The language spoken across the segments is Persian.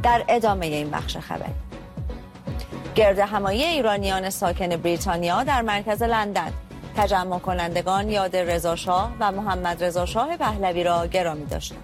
در ادامه این بخش خبری. گرد همایی ایرانیان ساکن بریتانیا در مرکز لندن، تجمع کنندگان یاد رضا شاه و محمد رضا شاه پهلوی را گرامی داشتند.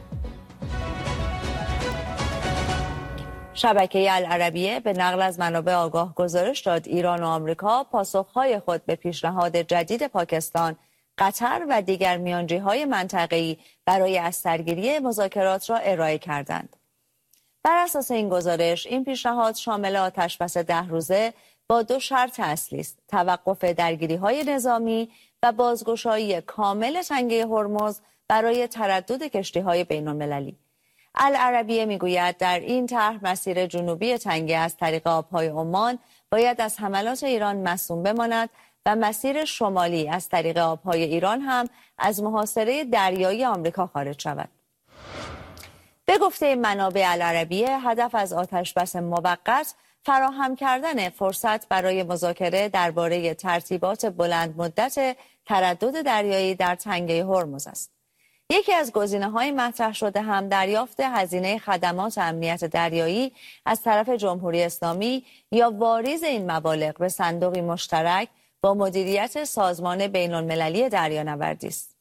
شبکه العربیه به نقل از منابع آگاه گزارش داد ایران و آمریکا پاسخهای خود به پیشنهاد جدید پاکستان، قطر و دیگر میانجیهای منطقه‌ای برای از سرگیری مذاکرات را ارائه کردند. بر اساس این گزارش، این پیشنهاد شامل آتشبس 10 روزه با 2 شرط اصلی است: توقف درگیری‌های نظامی و بازگشایی کامل تنگه هرمز برای تردد کشتی‌های بین‌المللی. العربیه میگوید در این طرح مسیر جنوبی تنگه از طریق آبهای عمان باید از حملات ایران مصون بماند و مسیر شمالی از طریق آبهای ایران هم از محاصره دریایی آمریکا خارج شود. به گفته منابع العربیه، هدف از آتشبس موقت فراهم کردن فرصت برای مذاکره درباره ترتیبات بلند مدت تردد دریایی در تنگه هرمز است. یکی از گزینه‌های مطرح شده هم دریافت هزینه خدمات امنیت دریایی از طرف جمهوری اسلامی یا واریز این مبالغ به صندوقی مشترک با مدیریت سازمان بین‌المللی دریانوردی است.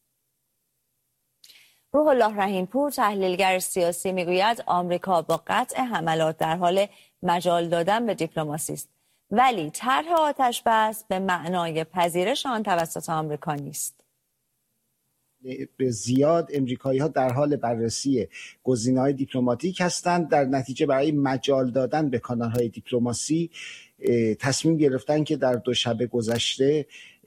روح الله رحیم‌پور، تحلیلگر سیاسی، میگوید آمریکا با قطع حملات در حال مجال دادن به دیپلماسی است، ولی طرح آتش‌بس به معنای پذیرش آن توسط آمریکا نیست. زیاد امریکایی‌ها در حال بررسی گزینه‌های دیپلماتیک هستند. در نتیجه برای مجال دادن به کانال‌های دیپلماسی تصمیم گرفتن که در 2 شب گذشته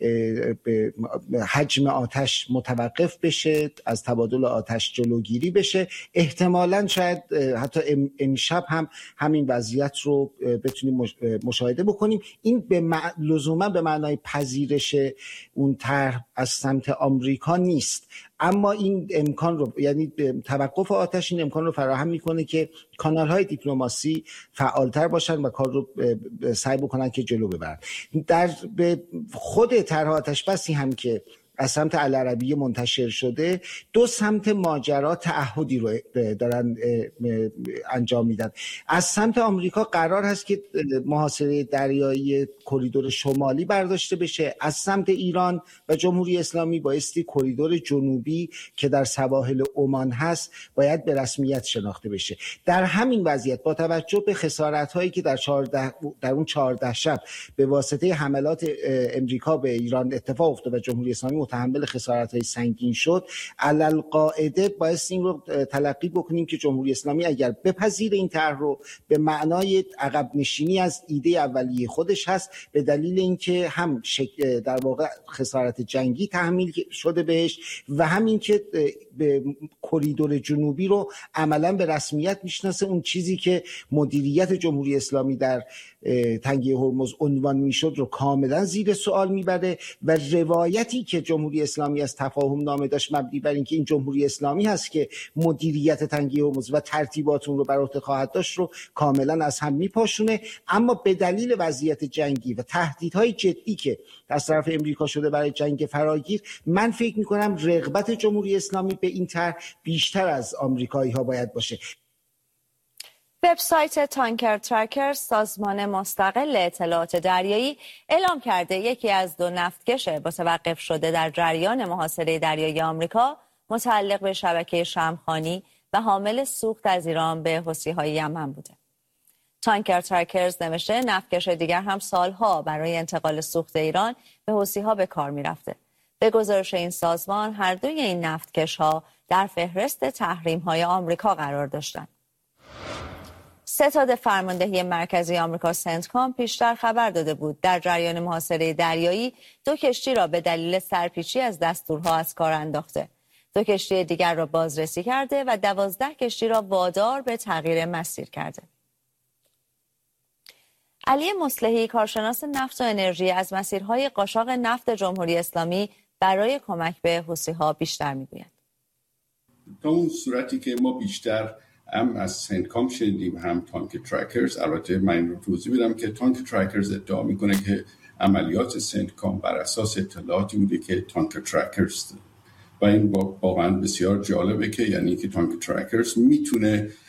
به حجم آتش متوقف بشه، از تبادل آتش جلوگیری بشه. احتمالاً شاید حتی امشب هم همین وضعیت رو بتونیم مشاهده بکنیم. این لزوما به معنای پذیرش اون طرح از سمت آمریکا نیست، اما این امکان رو، یعنی توقف آتش این امکان رو فراهم میکنه که کانال‌های دیپلماسی فعالتر باشن و کار رو سعی بکنن که جلو ببرن. در خود طرح آتش‌بسی هم که از سمت العربیه منتشر شده، 2 سمت ماجرا تعهدی رو دارن انجام میدن. از سمت آمریکا قرار هست که محاصره دریایی کریدور شمالی برداشته بشه، از سمت ایران و جمهوری اسلامی بایستی کریدور جنوبی که در سواحل عمان هست باید به رسمیت شناخته بشه. در همین وضعیت با توجه به خسارت‌هایی که در اون 14 شب به واسطه حملات امریکا به ایران اتفاق افتاد و جمهوری اسلامی متحمل خسارت‌های سنگین شد، علالقاعده باید این رو تلقی بکنیم که جمهوری اسلامی اگر بپذیر این طرح رو به معنای عقب نشینی از ایده اولیه خودش هست، به دلیل اینکه هم در واقع خسارت جنگی تحمیل شده بهش و همین که به کریدور جنوبی رو عملاً به رسمیت میشناسه. اون چیزی که مدیریت جمهوری اسلامی در تنگه هرمز عنوان میشد رو کاملا زیر سوال میبره و روایتی که جمهوری اسلامی از تفاهم نامه داشت مبنی بر اینکه این جمهوری اسلامی هست که مدیریت تنگه هرمز و ترتیبات اون رو بر عهده خواهد داشت رو کاملا از هم میپاشونه. اما به دلیل وضعیت جنگی و تهدیدهای جدی که از طرف امریکا شده برای جنگ فراگیر، من فکر میکنم رغبت جمهوری اسلامی به این طرح بیشتر از آمریکایی ها باید باشه. وبسایت تانکر ترکر، سازمان مستقل اطلاعات دریایی، اعلام کرده یکی از 2 نفتکش متوقف شده در جریان محاصره دریایی آمریکا متعلق به شبکه شمخانی و حامل سوخت از ایران به حوثی‌های یمن بوده. تانکر ترکرز نوشته نفتکش دیگر هم سالها برای انتقال سوخت ایران به حوثی‌ها به کار می‌رفته. به گزارش این سازمان، هر دوی این نفتکش‌ها در فهرست تحریم‌های آمریکا قرار داشتند. ستاد فرماندهی مرکزی آمریکا سنتکام پیشتر خبر داده بود در جریان محاصره دریایی 2 کشتی را به دلیل سرپیچی از دستورها از کار انداخته. 2 کشتی دیگر را بازرسی کرده و 12 کشتی را وادار به تغییر مسیر کرده. علی مصلحی، کارشناس نفت و انرژی، از مسیرهای قاچاق نفت جمهوری اسلامی برای کمک به حوثی‌ها بیشتر میگوید. تا اون صورتی که ما بیشتر هم از سنتکام شنیدیم هم تانکر ترکرز. البته من این رو توضیح بدم که تانکر ترکرز ادعا میکنه که عملیات سنتکام بر اساس اطلاعاتی بوده که تانکر ترکرز و این واقعا بسیار جالبه که یعنی که تانکر ترکرز میتونه